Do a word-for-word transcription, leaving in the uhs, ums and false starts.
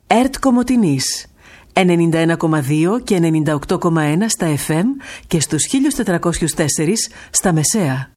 ΕΡΤ Κομοτηνής ενενήντα ένα κόμμα δύο και ενενήντα οκτώ κόμμα ένα στα εφ εμ και στους χίλια τετρακόσιους τέσσερα στα μεσαία.